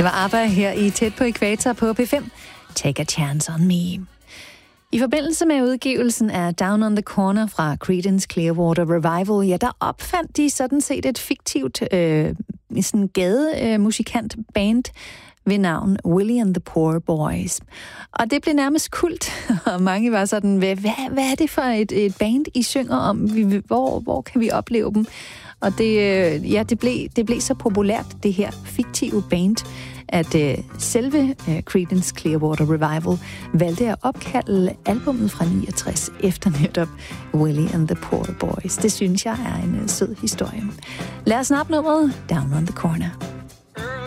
Det var ABBA her i Tæt på Ækvator på P5. Take a chance on me. I forbindelse med udgivelsen af Down on the Corner fra Creedence Clearwater Revival, ja, der opfandt de sådan set et fiktivt sådan gademusikant band ved navn Willie and the Poor Boys. Og det blev nærmest kult, og mange var sådan, hvad er det for et band, I synger om? Hvor kan vi opleve dem? Og det blev så populært, det her fiktive band, at selve Creedence Clearwater Revival valgte at opkalde albummet fra 69 efter netop Willie and the Poor Boys. Det synes jeg er en sød historie. Lad os snappe nummeret Down on the Corner.